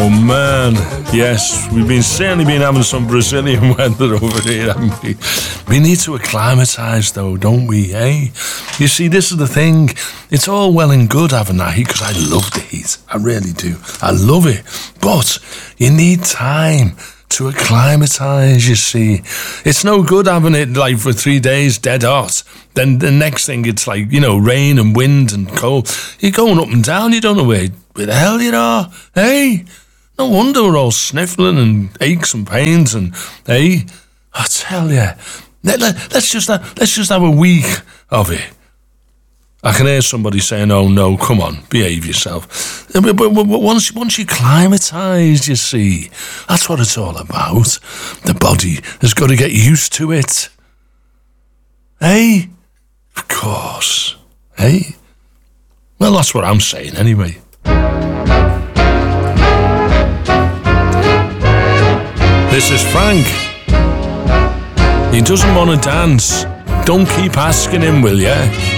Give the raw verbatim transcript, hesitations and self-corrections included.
Oh man, yes, we've been certainly been having some Brazilian weather over here, haven't we? We need to acclimatise though, don't we, eh? You see, this is the thing, it's all well and good having that heat, because I love the heat, I really do, I love it, but you need time to acclimatise, you see. It's no good having it like for three days dead hot. Then the next thing it's like, you know, rain and wind and cold. You're going up and down, you don't know where, where the hell you are, hey? No wonder we're all sniffling and aches and pains and, hey? I tell you, let, let, let's just have, let's just have a week of it. I can hear somebody saying, oh no, come on, behave yourself. But, but, but once, once you're acclimatised, you see, that's what it's all about. The body has got to get used to it. Hey? Of course. Hey? Well, that's what I'm saying anyway. This is Frank. He doesn't want to dance. Don't keep asking him, will ya?